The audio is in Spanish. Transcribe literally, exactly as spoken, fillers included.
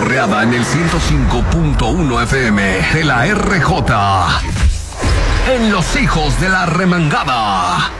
cotorreada en el ciento cinco punto uno F M de la R J. En Los Hijos de la Remangada.